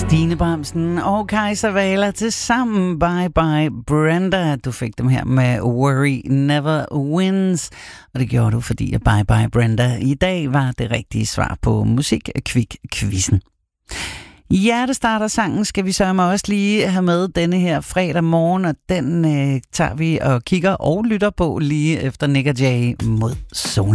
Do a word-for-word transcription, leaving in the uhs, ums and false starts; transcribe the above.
Stine Bramsen og Kajsa Wahler til sammen. Bye bye Brenda. Du fik dem her med Worry Never Wins. Og det gjorde du, fordi at Bye bye Brenda i dag var det rigtige svar på Musik-Kvik-quizzen. Hjertestarter-sangen skal vi sørge også lige have med denne her fredag morgen, og den øh, tager vi og kigger og lytter på lige efter Nick og Jay mod Solen.